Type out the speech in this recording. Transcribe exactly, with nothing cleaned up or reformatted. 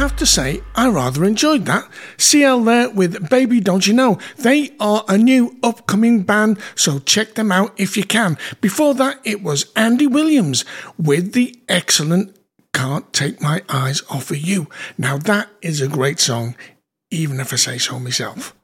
have to say I rather enjoyed that. C L there with Baby Don't You Know. They are a new upcoming band, so check them out if you can. Before that, it was Andy Williams with the excellent Can't Take My Eyes Off of You. Now that is a great song, even if I say so myself.